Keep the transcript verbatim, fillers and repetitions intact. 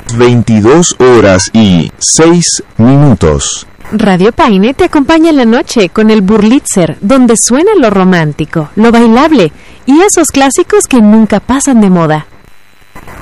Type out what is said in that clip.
veintidós horas y seis minutos. Radio Paine te acompaña en la noche con el Burlitzer, donde suena lo romántico, lo bailable y esos clásicos que nunca pasan de moda.